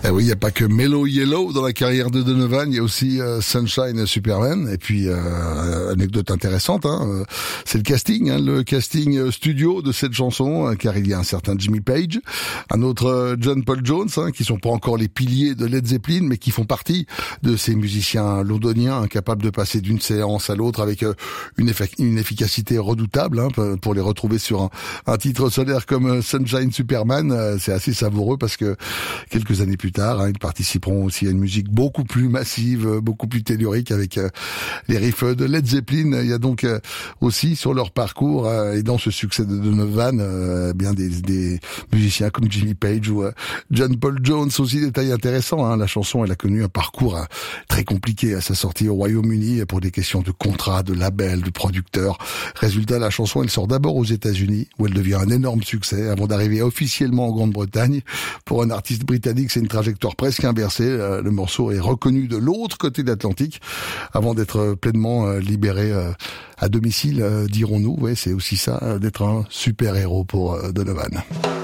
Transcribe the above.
Eh oui, il n'y a pas que Mellow Yellow dans la carrière de Donovan, il y a aussi Sunshine Superman. Et puis, anecdote intéressante, c'est le casting studio de cette chanson, car il y a un certain Jimmy Page, un autre John Paul Jones, qui sont pas encore les piliers de Led Zeppelin, mais qui font partie de ces musiciens londoniens capables de passer d'une séance à l'autre avec une efficacité redoutable, pour les retrouver sur un titre solaire comme Sunshine Superman. C'est assez savoureux parce que quelques années plus tard, ils participeront aussi à une musique beaucoup plus massive, beaucoup plus tellurique avec les riffs de Led Zeppelin. Il y a donc aussi sur leur parcours et dans ce succès de Donovan, bien des musiciens comme Jimmy Page ou John Paul Jones, aussi des tailles intéressants. La chanson, elle a connu un parcours très compliqué à sa sortie au Royaume-Uni pour des questions de contrat, de label, de producteur. Résultat, la chanson, elle sort d'abord aux États-Unis où elle devient un énorme succès avant d'arriver officiellement en Grande-Bretagne. Pour un artiste britannique, c'est une trajectoire presque inversée. Le morceau est reconnu de l'autre côté de l'Atlantique avant d'être pleinement libéré à domicile, dirons-nous. Ouais, c'est aussi ça, d'être un super-héros pour Donovan.